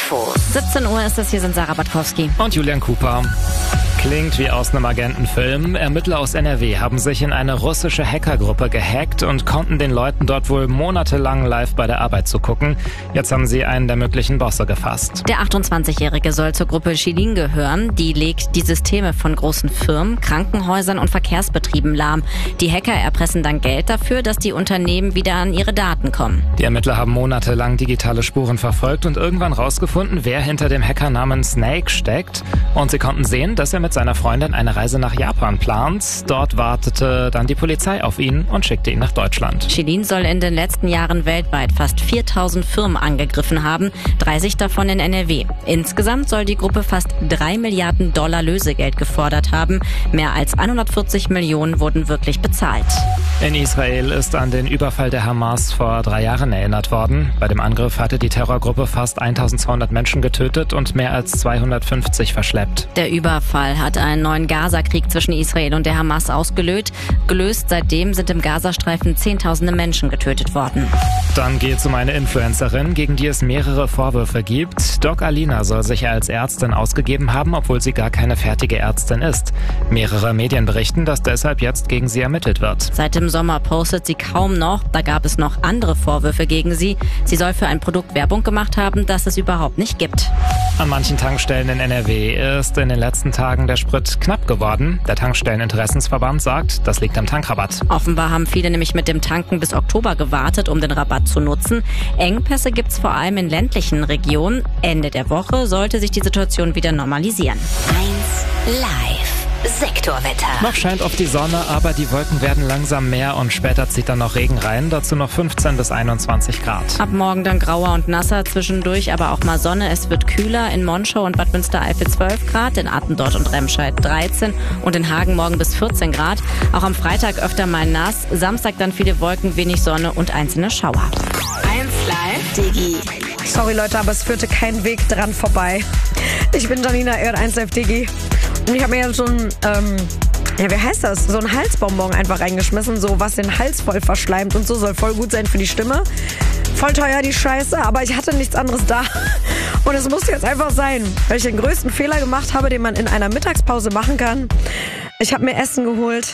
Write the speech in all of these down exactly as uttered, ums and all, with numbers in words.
Infos. siebzehn Uhr ist es, hier sind Sarah Batkowski. Und Julian Cooper. Klingt wie aus einem Agentenfilm. Ermittler aus N R W haben sich in eine russische Hackergruppe gehackt und konnten den Leuten dort wohl monatelang live bei der Arbeit zugucken. Jetzt haben sie einen der möglichen Bosse gefasst. Der achtundzwanzigjährige soll zur Gruppe Shilin gehören. Die legt die Systeme von großen Firmen, Krankenhäusern und Verkehrsbetrieben lahm. Die Hacker erpressen dann Geld dafür, dass die Unternehmen wieder an ihre Daten kommen. Die Ermittler haben monatelang digitale Spuren verfolgt und irgendwann rausgefunden, wer hinter dem Hacker namens Snake steckt. Und sie konnten sehen, dass er mit seiner Freundin eine Reise nach Japan plant. Dort wartete dann die Polizei auf ihn und schickte ihn nach Deutschland. Shilin soll in den letzten Jahren weltweit fast viertausend Firmen angegriffen haben, dreißig davon in N R W. Insgesamt soll die Gruppe fast drei Milliarden Dollar Lösegeld gefordert haben. Mehr als hundertvierzig Millionen wurden wirklich bezahlt. In Israel ist an den Überfall der Hamas vor drei Jahren erinnert worden. Bei dem Angriff hatte die Terrorgruppe fast eintausendzweihundert Menschen getötet und mehr als zweihundertfünfzig verschleppt. Der Überfall hat einen neuen Gaza-Krieg zwischen Israel und der Hamas ausgelöst. Gelöst seitdem sind im Gazastreifen zehntausende Menschen getötet worden. Dann geht's um eine Influencerin, gegen die es mehrere Vorwürfe gibt. Doc Alina soll sich als Ärztin ausgegeben haben, obwohl sie gar keine fertige Ärztin ist. Mehrere Medien berichten, dass deshalb jetzt gegen sie ermittelt wird. Seit dem Sommer postet sie kaum noch. Da gab es noch andere Vorwürfe gegen sie. Sie soll für ein Produkt Werbung gemacht haben, das es überhaupt nicht gibt. An manchen Tankstellen in N R W ist in den letzten Tagen der Sprit knapp geworden. Der Tankstelleninteressensverband sagt, das liegt am Tankrabatt. Offenbar haben viele nämlich mit dem Tanken bis Oktober gewartet, um den Rabatt zu nutzen. Engpässe gibt's vor allem in ländlichen Regionen. Ende der Woche sollte sich die Situation wieder normalisieren. eins Live. Sektorwetter. Noch scheint oft die Sonne, aber die Wolken werden langsam mehr und später zieht dann noch Regen rein. Dazu noch fünfzehn bis einundzwanzig Grad. Ab morgen dann grauer und nasser, zwischendurch aber auch mal Sonne. Es wird kühler, in Monschau und Bad Münstereifel zwölf Grad, in Attendorf und Remscheid dreizehn und in Hagen morgen bis vierzehn Grad. Auch am Freitag öfter mal nass, Samstag dann viele Wolken, wenig Sonne und einzelne Schauer. eins Live. Digi. Sorry Leute, aber es führte kein Weg dran vorbei. Ich bin Janina, ihr hört eins Live Digi. Und ich habe mir ja so ein, ähm, ja, wie heißt das? So ein Halsbonbon einfach reingeschmissen, so was den Hals voll verschleimt und so, soll voll gut sein für die Stimme. Voll teuer die Scheiße, aber ich hatte nichts anderes da. Und es musste jetzt einfach sein, weil ich den größten Fehler gemacht habe, den man in einer Mittagspause machen kann. Ich habe mir Essen geholt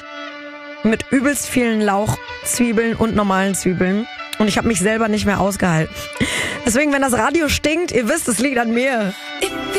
mit übelst vielen Lauch, Zwiebeln und normalen Zwiebeln. Und ich habe mich selber nicht mehr ausgehalten. Deswegen, wenn das Radio stinkt, ihr wisst, es liegt an mir.